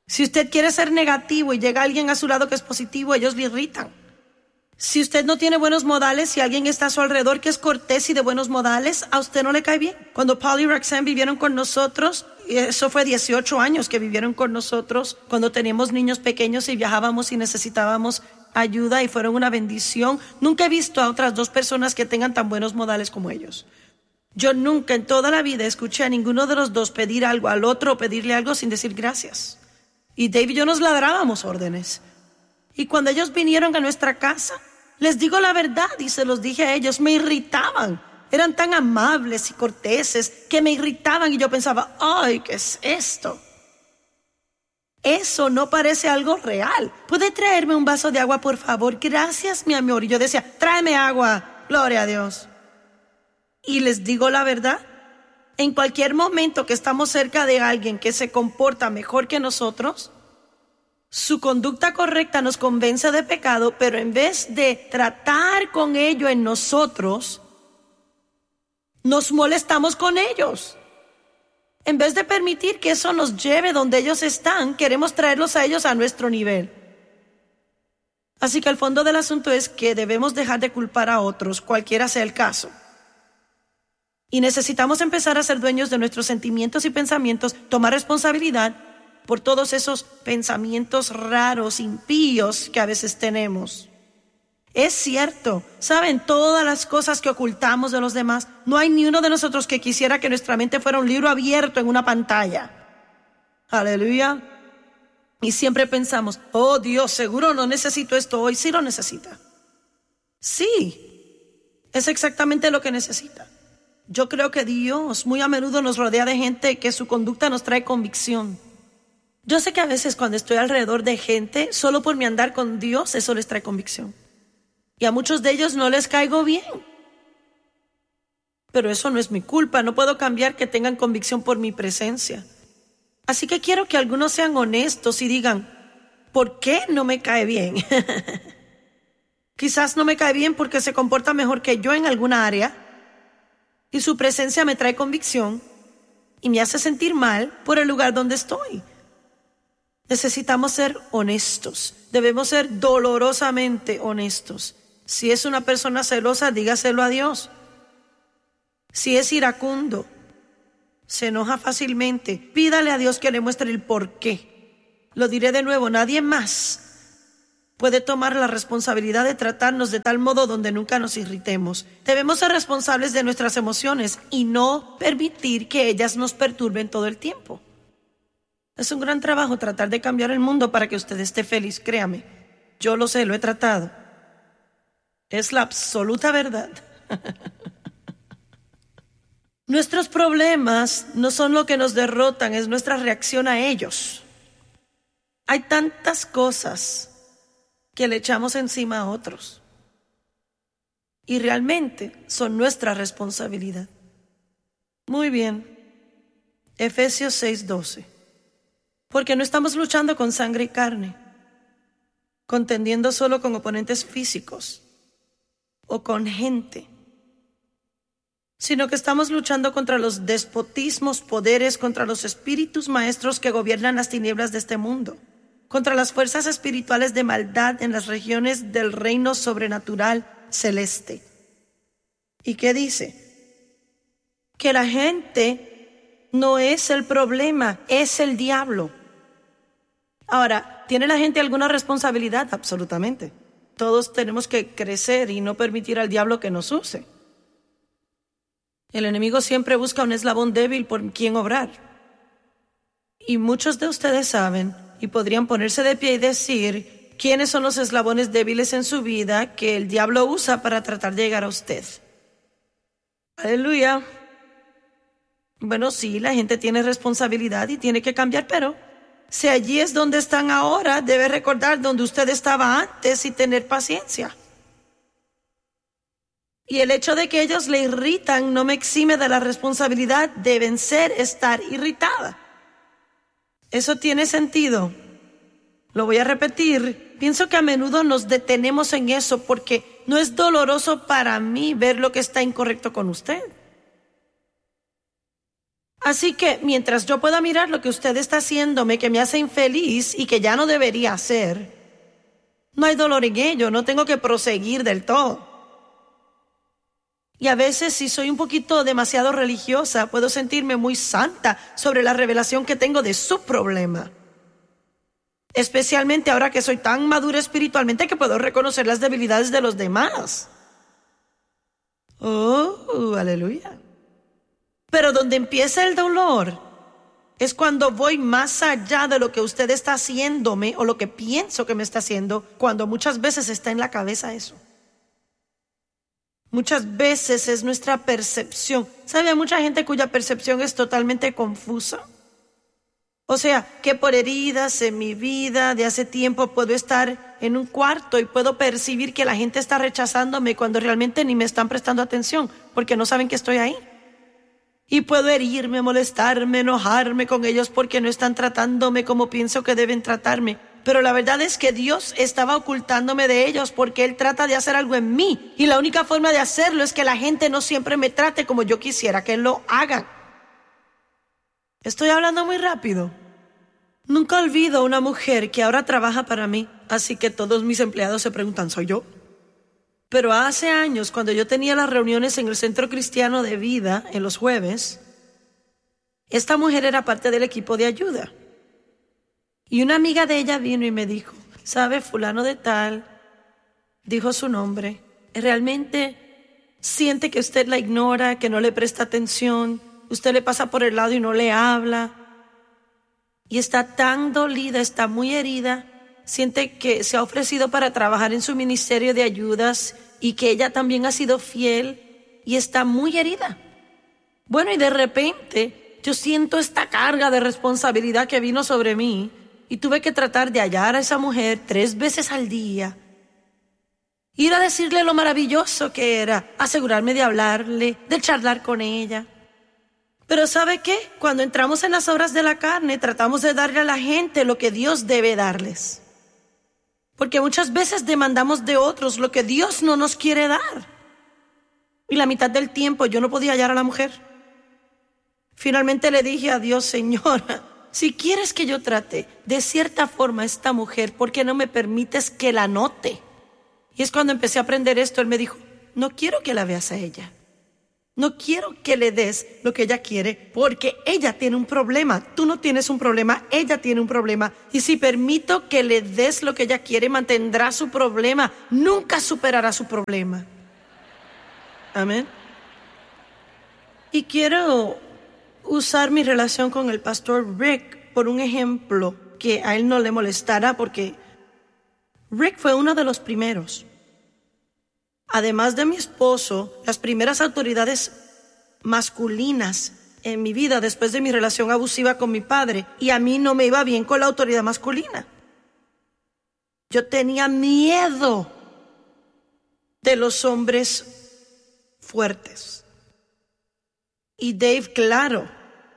Si usted quiere ser negativo y llega alguien a su lado que es positivo, ellos le irritan. Si usted no tiene buenos modales y alguien está a su alrededor que es cortés y de buenos modales, a usted no le cae bien. Cuando Paul y Roxanne vivieron con nosotros, y eso fue 18 años que vivieron con nosotros, cuando teníamos niños pequeños y viajábamos y necesitábamos ayuda y fueron una bendición. Nunca he visto a otras dos personas que tengan tan buenos modales como ellos. Yo nunca en toda la vida escuché a ninguno de los dos pedir algo al otro o pedirle algo sin decir gracias. Y Dave y yo nos ladrábamos órdenes. Y cuando ellos vinieron a nuestra casa, les digo la verdad y se los dije a ellos, me irritaban. Eran tan amables y corteses que me irritaban y yo pensaba, ay, ¿qué es esto? Eso no parece algo real. ¿Puede traerme un vaso de agua, por favor? Gracias, mi amor. Y yo decía, tráeme agua. Gloria a Dios. Y les digo la verdad, en cualquier momento que estamos cerca de alguien que se comporta mejor que nosotros, su conducta correcta nos convence de pecado, pero en vez de tratar con ello en nosotros, nos molestamos con ellos. En vez de permitir que eso nos lleve donde ellos están, queremos traerlos a ellos a nuestro nivel. Así que el fondo del asunto es que debemos dejar de culpar a otros, cualquiera sea el caso. Y necesitamos empezar a ser dueños de nuestros sentimientos y pensamientos, tomar responsabilidad por todos esos pensamientos raros, impíos que a veces tenemos. Es cierto, ¿saben? Todas las cosas que ocultamos de los demás, no hay ni uno de nosotros que quisiera que nuestra mente fuera un libro abierto en una pantalla. Aleluya. Y siempre pensamos, oh Dios, seguro no necesito esto hoy. Sí lo necesita. Sí, es exactamente lo que necesita. Yo creo que Dios muy a menudo nos rodea de gente que su conducta nos trae convicción. Yo sé que a veces cuando estoy alrededor de gente, solo por mi andar con Dios, eso les trae convicción. Y a muchos de ellos no les caigo bien. Pero eso no es mi culpa, no puedo cambiar que tengan convicción por mi presencia. Así que quiero que algunos sean honestos y digan, ¿por qué no me cae bien? Quizás no me cae bien porque se comporta mejor que yo en alguna área y su presencia me trae convicción y me hace sentir mal por el lugar donde estoy. Necesitamos ser honestos, debemos ser dolorosamente honestos. Si es una persona celosa, dígaselo a Dios. Si es iracundo, se enoja fácilmente, pídale a Dios que le muestre el por qué. Lo diré de nuevo, nadie más puede tomar la responsabilidad de tratarnos de tal modo donde nunca nos irritemos. Debemos ser responsables de nuestras emociones y no permitir que ellas nos perturben todo el tiempo. Es un gran trabajo tratar de cambiar el mundo para que usted esté feliz, créame. Yo lo sé, lo he tratado. Es la absoluta verdad. Nuestros problemas no son lo que nos derrotan, es nuestra reacción a ellos. Hay tantas cosas que le echamos encima a otros y realmente son nuestra responsabilidad. Muy bien. Efesios 6:12. Porque no estamos luchando con sangre y carne, contendiendo solo con oponentes físicos o con gente, sino que estamos luchando contra los despotismos, poderes, contra los espíritus maestros que gobiernan las tinieblas de este mundo, contra las fuerzas espirituales de maldad en las regiones del reino sobrenatural celeste. ¿Y qué dice? Que la gente no es el problema, es el diablo. Ahora, ¿tiene la gente alguna responsabilidad? Absolutamente. Todos tenemos que crecer y no permitir al diablo que nos use. El enemigo siempre busca un eslabón débil por quien obrar. Y muchos de ustedes saben y podrían ponerse de pie y decir quiénes son los eslabones débiles en su vida que el diablo usa para tratar de llegar a usted. Aleluya. Bueno, sí, la gente tiene responsabilidad y tiene que cambiar, pero si allí es donde están ahora, debe recordar donde usted estaba antes y tener paciencia. Y el hecho de que ellos le irritan no me exime de la responsabilidad de vencer estar irritada. ¿Eso tiene sentido? Lo voy a repetir. Pienso que a menudo nos detenemos en eso porque no es doloroso para mí ver lo que está incorrecto con usted. Así que mientras yo pueda mirar lo que usted está haciéndome que me hace infeliz y que ya no debería hacer, no hay dolor en ello, no tengo que proseguir del todo. Y a veces, si soy un poquito demasiado religiosa, puedo sentirme muy santa sobre la revelación que tengo de su problema. Especialmente ahora que soy tan madura espiritualmente que puedo reconocer las debilidades de los demás. Oh, aleluya. Pero donde empieza el dolor es cuando voy más allá de lo que usted está haciéndome o lo que pienso que me está haciendo, cuando muchas veces está en la cabeza eso. Muchas veces es nuestra percepción. ¿Sabe? Hay mucha gente cuya percepción es totalmente confusa. O sea, que por heridas en mi vida de hace tiempo puedo estar en un cuarto y puedo percibir que la gente está rechazándome cuando realmente ni me están prestando atención porque no saben que estoy ahí. Y puedo herirme, molestarme, enojarme con ellos porque no están tratándome como pienso que deben tratarme. Pero la verdad es que Dios estaba ocultándome de ellos porque Él trata de hacer algo en mí. Y la única forma de hacerlo es que la gente no siempre me trate como yo quisiera que lo hagan. Estoy hablando muy rápido. Nunca olvido a una mujer que ahora trabaja para mí, así que todos mis empleados se preguntan, ¿soy yo? Pero hace años, cuando yo tenía las reuniones en el Centro Cristiano de Vida, en los jueves, esta mujer era parte del equipo de ayuda. Y una amiga de ella vino y me dijo, ¿sabe? Fulano de tal, dijo su nombre, realmente siente que usted la ignora, que no le presta atención, usted le pasa por el lado y no le habla. Y está tan dolida, está muy herida, siente que se ha ofrecido para trabajar en su ministerio de ayudas y que ella también ha sido fiel y está muy herida. Bueno, y de repente yo siento esta carga de responsabilidad que vino sobre mí y tuve que tratar de hallar a esa mujer 3 veces al día. Ir a decirle lo maravilloso que era, asegurarme de hablarle, de charlar con ella. Pero ¿sabe qué? Cuando entramos en las obras de la carne, tratamos de darle a la gente lo que Dios debe darles. Porque muchas veces demandamos de otros lo que Dios no nos quiere dar. Y la mitad del tiempo yo no podía hallar a la mujer. Finalmente le dije a Dios, Señor, si quieres que yo trate de cierta forma a esta mujer, ¿por qué no me permites que la note? Y es cuando empecé a aprender esto. Él me dijo, no quiero que la veas a ella. No quiero que le des lo que ella quiere porque ella tiene un problema. Tú no tienes un problema, ella tiene un problema. Y si permito que le des lo que ella quiere, mantendrá su problema. Nunca superará su problema. Amén. Y quiero usar mi relación con el pastor Rick por un ejemplo que a él no le molestará porque Rick fue uno de los primeros. Además de mi esposo, las primeras autoridades masculinas en mi vida después de mi relación abusiva con mi padre, y a mí no me iba bien con la autoridad masculina. Yo tenía miedo de los hombres fuertes. Y Dave, claro,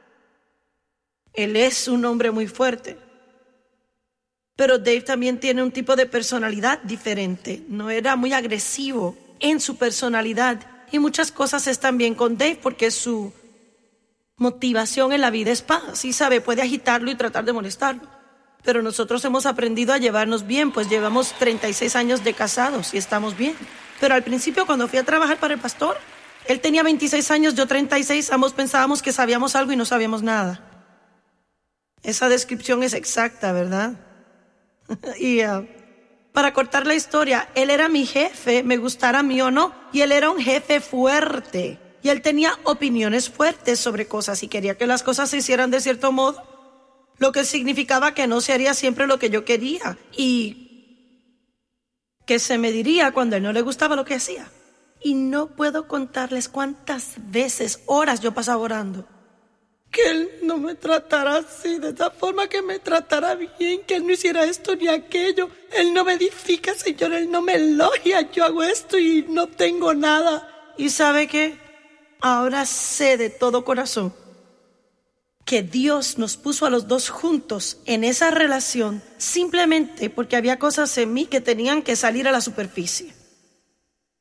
él es un hombre muy fuerte. Pero Dave también tiene un tipo de personalidad diferente. No era muy agresivo en su personalidad. Y muchas cosas están bien con Dave porque su motivación en la vida es paz. Sí sabe, puede agitarlo y tratar de molestarlo. Pero nosotros hemos aprendido a llevarnos bien, pues llevamos 36 años de casados y estamos bien. Pero al principio, cuando fui a trabajar para el pastor, él tenía 26 años, yo 36. Ambos pensábamos que sabíamos algo y no sabíamos nada. Esa descripción es exacta, ¿verdad? Y para cortar la historia, él era mi jefe, me gustara a mí o no, y él era un jefe fuerte. Y él tenía opiniones fuertes sobre cosas y quería que las cosas se hicieran de cierto modo, lo que significaba que no se haría siempre lo que yo quería y que se me diría cuando a él no le gustaba lo que hacía. Y no puedo contarles cuántas veces, horas yo pasaba orando. Que él no me tratara así, de esa forma, que me tratara bien, que él no hiciera esto ni aquello. Él no me edifica, Señor, él no me elogia. Yo hago esto y no tengo nada. ¿Y sabe qué? Ahora sé de todo corazón que Dios nos puso a los dos juntos en esa relación simplemente porque había cosas en mí que tenían que salir a la superficie.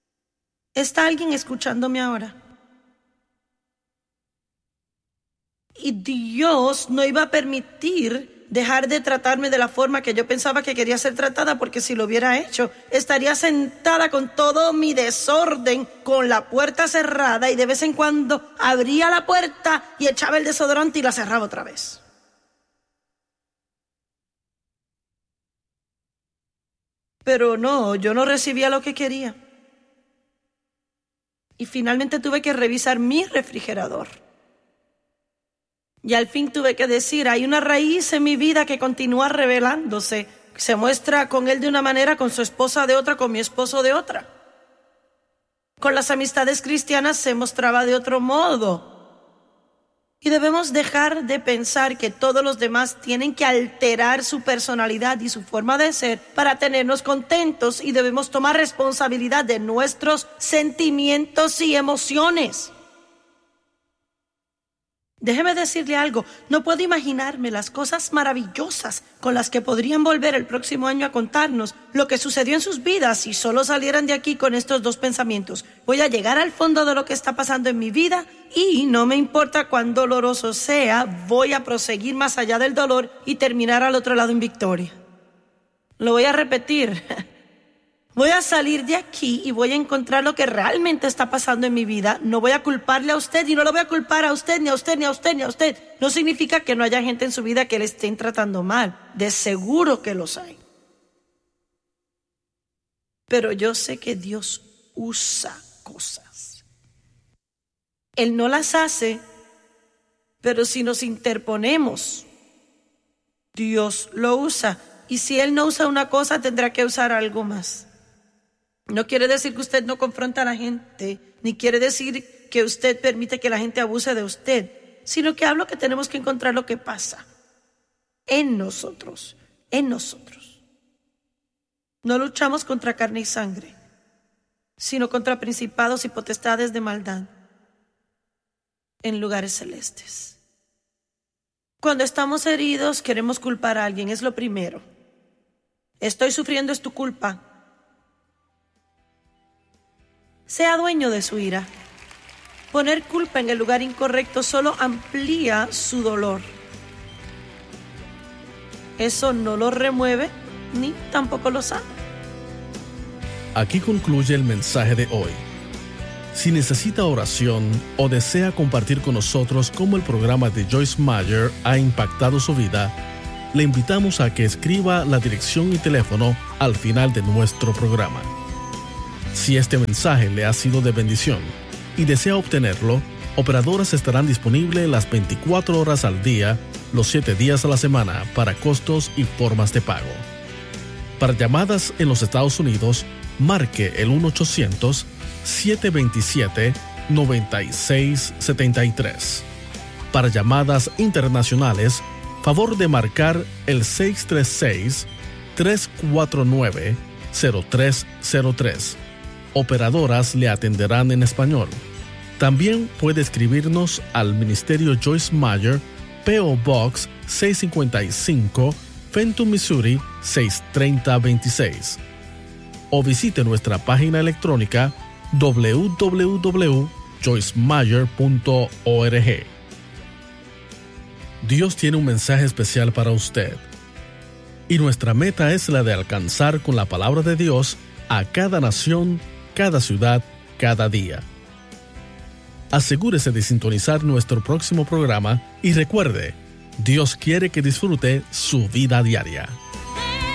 ¿Está alguien escuchándome ahora? Y Dios no iba a permitir dejar de tratarme de la forma que yo pensaba que quería ser tratada, porque si lo hubiera hecho, estaría sentada con todo mi desorden, con la puerta cerrada, y de vez en cuando abría la puerta y echaba el desodorante y la cerraba otra vez. Pero no, yo no recibía lo que quería. Y finalmente tuve que revisar mi refrigerador. Y al fin tuve que decir, hay una raíz en mi vida que continúa revelándose. Se muestra con él de una manera, con su esposa de otra, con mi esposo de otra. Con las amistades cristianas se mostraba de otro modo. Y debemos dejar de pensar que todos los demás tienen que alterar su personalidad y su forma de ser para tenernos contentos, y debemos tomar responsabilidad de nuestros sentimientos y emociones. Déjeme decirle algo, no puedo imaginarme las cosas maravillosas con las que podrían volver el próximo año a contarnos lo que sucedió en sus vidas si solo salieran de aquí con estos dos pensamientos. Voy a llegar al fondo de lo que está pasando en mi vida y no me importa cuán doloroso sea, voy a proseguir más allá del dolor y terminar al otro lado en victoria. Lo voy a repetir. Voy a salir de aquí y voy a encontrar lo que realmente está pasando en mi vida. No voy a culparle a usted y no lo voy a culpar a usted, ni a usted, ni a usted, ni a usted. No significa que no haya gente en su vida que le estén tratando mal. De seguro que los hay. Pero yo sé que Dios usa cosas. Él no las hace, pero si nos interponemos, Dios lo usa. Y si Él no usa una cosa, tendrá que usar algo más. No quiere decir que usted no confronta a la gente, ni quiere decir que usted permite que la gente abuse de usted, sino que hablo que tenemos que encontrar lo que pasa en nosotros, en nosotros. No luchamos contra carne y sangre, sino contra principados y potestades de maldad en lugares celestes. Cuando estamos heridos, queremos culpar a alguien, es lo primero. Estoy sufriendo, es tu culpa. Sea dueño de su ira. Poner culpa en el lugar incorrecto solo amplía su dolor. Eso no lo remueve ni tampoco lo sana. Aquí concluye el mensaje de hoy. Si necesita oración o desea compartir con nosotros cómo el programa de Joyce Meyer ha impactado su vida, le invitamos a que escriba la dirección y teléfono al final de nuestro programa. Si este mensaje le ha sido de bendición y desea obtenerlo, operadoras estarán disponibles las 24 horas al día, los 7 días a la semana, para costos y formas de pago. Para llamadas en los Estados Unidos, marque el 1-800-727-9673. Para llamadas internacionales, favor de marcar el 636-349-0303. Operadoras le atenderán en español. También puede escribirnos al Ministerio Joyce Meyer, P.O. Box 655, Fenton, Missouri 63026. O visite nuestra página electrónica www.joycemeyer.org. Dios tiene un mensaje especial para usted. Y nuestra meta es la de alcanzar con la palabra de Dios a cada nación, cada ciudad, cada día. Asegúrese de sintonizar nuestro próximo programa y recuerde, Dios quiere que disfrute su vida diaria.